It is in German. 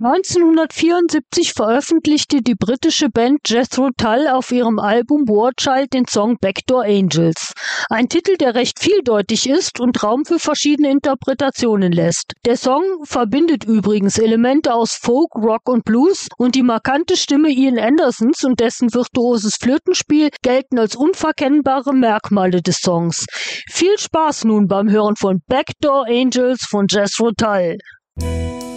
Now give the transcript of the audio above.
1974 veröffentlichte die britische Band Jethro Tull auf ihrem Album War Child den Song Backdoor Angels. Ein Titel, der recht vieldeutig ist und Raum für verschiedene Interpretationen lässt. Der Song verbindet übrigens Elemente aus Folk, Rock und Blues und die markante Stimme Ian Andersons und dessen virtuoses Flötenspiel gelten als unverkennbare Merkmale des Songs. Viel Spaß nun beim Hören von Backdoor Angels von Jethro Tull.